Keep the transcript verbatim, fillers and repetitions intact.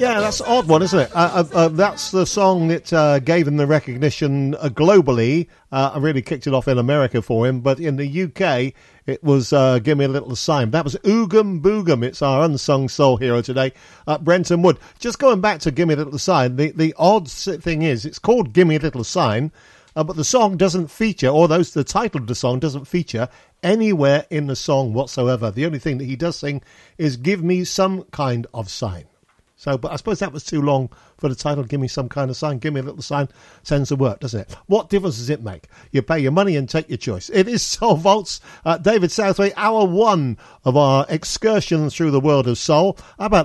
Yeah, that's an odd one, isn't it? Uh, uh, uh, that's the song that uh, gave him the recognition uh, globally. Uh, and really kicked it off in America for him. But in the U K, it was uh, Give Me a Little Sign. That was Oogum Boogum. It's our unsung soul hero today, uh, Brenton Wood. Just going back to Give Me a Little Sign, the, the odd thing is it's called Give Me a Little Sign, uh, but the song doesn't feature, or those the title of the song doesn't feature anywhere in the song whatsoever. The only thing that he does sing is Give Me Some Kind of Sign. So, but I suppose that was too long for the title, Give Me Some Kind of Sign. Give Me a Little Sign sends the work, doesn't it? What difference does it make? You pay your money and take your choice. It is Soul Vaults. Uh, David Southway, hour one of our excursion through the world of soul. How about